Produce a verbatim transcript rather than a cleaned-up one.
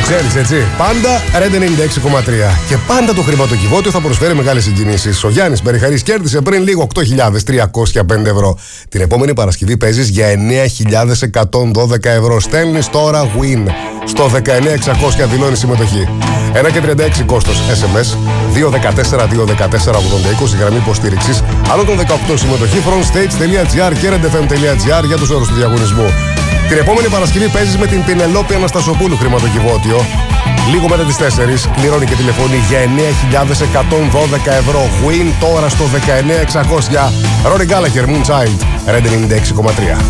ξέρεις, έτσι. Πάντα Red ενενήντα έξι κόμμα τρία. Και πάντα το χρηματοκιβώτιο θα προσφέρει μεγάλες συγκινήσεις. Ο Γιάννης Περιχαρής κέρδισε πριν λίγο οκτώ χιλιάδες τριακόσια πέντε ευρώ. Την επόμενη Παρασκευή παίζεις για εννέα χιλιάδες εκατόν δώδεκα ευρώ. Στέλνεις τώρα win. Στο δεκαεννέα εξακόσια δηλώνει συμμετοχή. ένα και τριάντα έξι κόστος ες εμ ες. δύο δεκατέσσερα δύο δεκατέσσερα ογδόντα είκοσι γραμμή υποστήριξης. Άλλο των δεκαοκτώ συμμετοχή. frontstage.gr και redfm.gr για τους όρους του διαγωνισμού. Την επόμενη Παρασκευή παίζεις με την Πινελόπη Αναστασοπούλου χρηματοκιβώτιο. Λίγο μετά τις τέσσερις πληρώνει και τηλεφωνεί για εννέα χιλιάδες εκατόν δώδεκα ευρώ. Win τώρα στο δεκαεννέα εξακόσια. Rory Gallagher, Moonchild, Red ενενήντα έξι κόμμα τρία.